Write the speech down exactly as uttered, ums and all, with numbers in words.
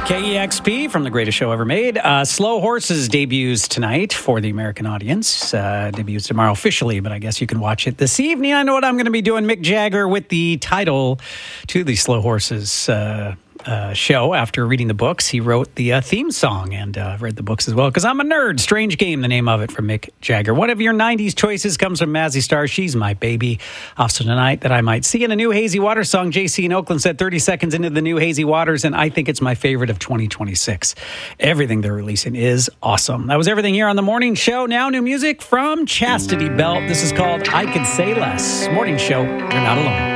K E X P from The Greatest Show Ever Made. Uh, Slow Horses debuts tonight for the American audience. Uh, debuts tomorrow officially, but I guess you can watch it this evening. I know what I'm going to be doing. Mick Jagger with the title to the Slow Horses uh, uh, show. After reading the books, he wrote the uh, theme song, and uh, read the books as well, because I'm a nerd. Strange Game, the name of it, from Mick Jagger. One of your nineties choices comes from Mazzy Star. She's My Baby. Also tonight, That I Might See. In a new Hazy Waters song, J C in Oakland said thirty seconds into the new Hazy Waters, and I think it's my favorite of twenty twenty-six. Everything they're releasing is awesome. That was everything here on the morning show. Now new music from Chastity Belt. This is called I Could Say Less. Morning show, you're not alone.